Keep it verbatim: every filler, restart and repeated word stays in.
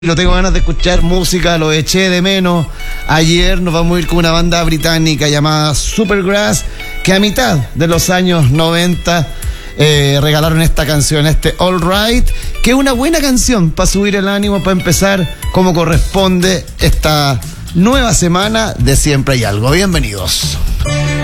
No tengo ganas de escuchar música, lo eché de menos. Ayer nos vamos a ir con una banda británica llamada Supergrass, que a mitad de los años noventa eh, regalaron esta canción, este All Right, que es una buena canción para subir el ánimo, para empezar como corresponde esta nueva semana de Siempre Hay Algo. Bienvenidos.